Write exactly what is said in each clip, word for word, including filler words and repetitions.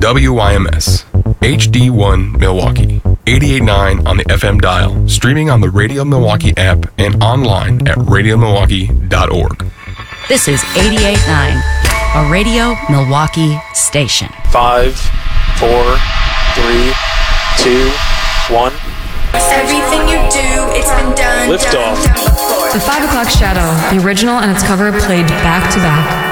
W Y M S, H D one Milwaukee, eighty-eight point nine on the F M dial, streaming on the Radio Milwaukee app and online at radio milwaukee dot org. This is eighty-eight point nine, a Radio Milwaukee station. Five, four, three, two, one. Everything you do, it's been done. Lift done, off. done before. The Five O'Clock Shadow, the original and its cover played back to back.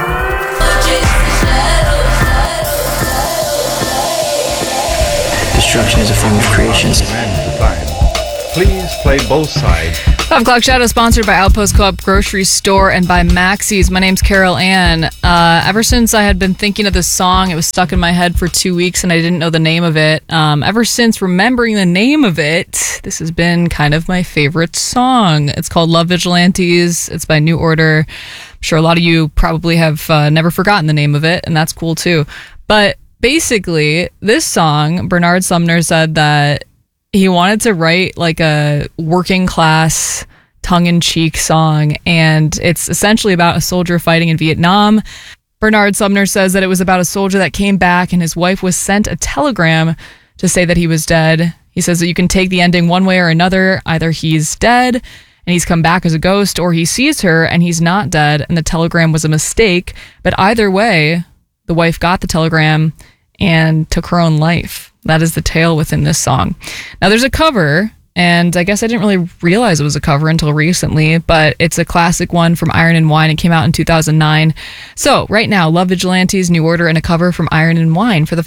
Destruction is a form of creation. Please play both sides. Five O'Clock Shadow, sponsored by Outpost Co-op Grocery Store and by Maxie's. My name's Carol Ann. Uh, ever since I had been thinking of this song, it was stuck in my head for two weeks and I didn't know the name of it. Um, ever since remembering the name of it, this has been kind of my favorite song. It's called Love Vigilantes. It's by New Order. I'm sure a lot of you probably have uh, never forgotten the name of it, and that's cool too. But basically, this song, Bernard Sumner said that he wanted to write like a working class tongue-in-cheek song, and it's essentially about a soldier fighting in Vietnam. Bernard Sumner says that it was about a soldier that came back and his wife was sent a telegram to say that he was dead. He says that you can take the ending one way or another. Either he's dead and he's come back as a ghost, or he sees her and he's not dead and the telegram was a mistake. But either way, the wife got the telegram and took her own life. That is the tale within this song. Now, there's a cover, and I guess I didn't really realize it was a cover until recently, but it's a classic one from Iron and Wine. It came out in two thousand nine. So, right now, Love Vigilantes, New Order, and a cover from Iron and Wine for the